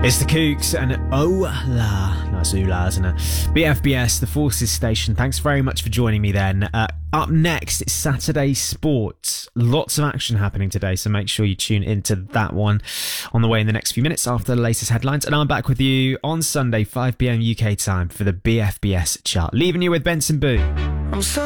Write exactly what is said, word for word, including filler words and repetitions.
It's the Kooks and oh la, nice oolah, isn't it? B F B S, the Forces Station. Thanks very much for joining me then. Uh, up next, it's Saturday Sports. Lots of action happening today, so make sure you tune into that one on the way in the next few minutes after the latest headlines. And I'm back with you on Sunday, five p.m. U K time for the B F B S chart. Leaving you with Benson Boone. I'm so